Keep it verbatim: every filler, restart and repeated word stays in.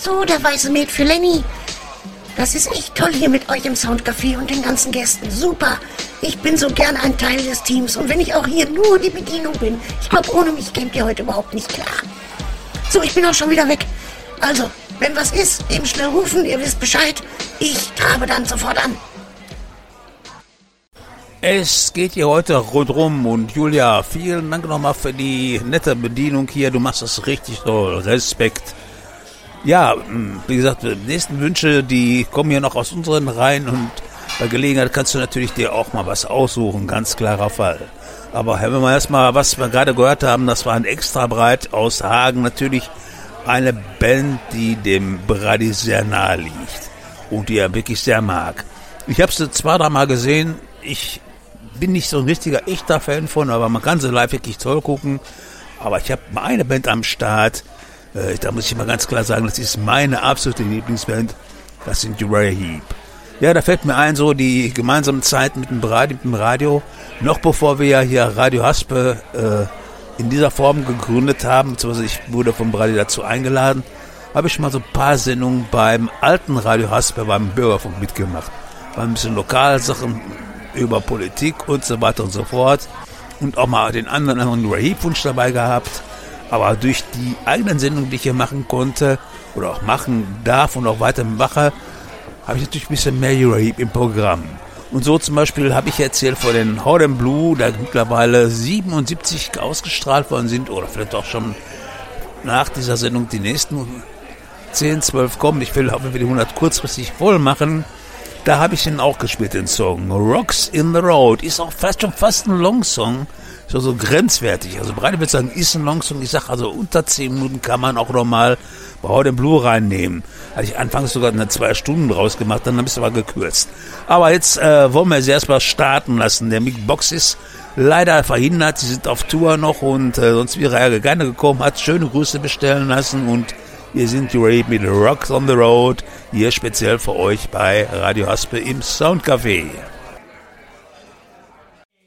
so, der weiße Met für Lenny. Das ist echt toll hier mit euch im Soundcafé und den ganzen Gästen. Super. Ich bin so gern ein Teil des Teams. Und wenn ich auch hier nur die Bedienung bin, ich glaube, ohne mich kämt ihr heute überhaupt nicht klar. So, ich bin auch schon wieder weg. Also, wenn was ist, eben schnell rufen, ihr wisst Bescheid. Ich trabe dann sofort an. Es geht hier heute rundrum und Julia, vielen Dank nochmal für die nette Bedienung hier. Du machst das richtig toll. Respekt. Ja, wie gesagt, die nächsten Wünsche, die kommen hier noch aus unseren Reihen und bei Gelegenheit kannst du natürlich dir auch mal was aussuchen, ganz klarer Fall. Aber hören wir mal erstmal, was wir gerade gehört haben, das war ein Extrabreit aus Hagen, natürlich eine Band, die dem Brady sehr nahe liegt und die er wirklich sehr mag. Ich habe sie zwei, dreimal gesehen, ich bin nicht so ein richtiger, echter Fan von, aber man kann sie live wirklich toll gucken, aber ich habe mal eine Band am Start. Äh, da muss ich mal ganz klar sagen, das ist meine absolute Lieblingsband. Das sind Uriah Heep. Ja, da fällt mir ein, so die gemeinsame Zeit mit dem Radio, mit dem Radio. Noch bevor wir ja hier Radio Haspe äh, in dieser Form gegründet haben, beziehungsweise ich wurde vom Radio dazu eingeladen, habe ich mal so ein paar Sendungen beim alten Radio Haspe, beim Bürgerfunk mitgemacht. War ein bisschen Lokalsachen über Politik und so weiter und so fort. Und auch mal den anderen, anderen Uriah Heep Wunsch dabei gehabt. Aber durch die eigenen Sendungen, die ich hier machen konnte oder auch machen darf und auch weiter mache, habe ich natürlich ein bisschen mehr Uriah Heep im Programm. Und so zum Beispiel habe ich erzählt von den Hot and Blue, da mittlerweile siebenundsiebzig ausgestrahlt worden sind oder vielleicht auch schon nach dieser Sendung die nächsten zehn, zwölf kommen. Ich will auch die hundert kurzfristig voll machen. Da habe ich den auch gespielt, den Song Rocks in the Road. Ist auch fast schon fast ein Long-Song. So, so grenzwertig. Also Breite würde sagen, ist ein Longsong. Ich sage, also unter zehn Minuten kann man auch nochmal bei Hot and Blue reinnehmen. Hatte ich anfangs sogar eine zwei Stunden draus gemacht, dann habe ich es aber gekürzt. Aber jetzt äh, wollen wir sie erstmal starten lassen. Der Mick Box ist leider verhindert. Sie sind auf Tour noch und äh, sonst wäre er gerne gekommen, hat schöne Grüße bestellen lassen und hier sind die Ray mit Rocks on the Road. Hier speziell für euch bei Radio Haspe im Soundcafé.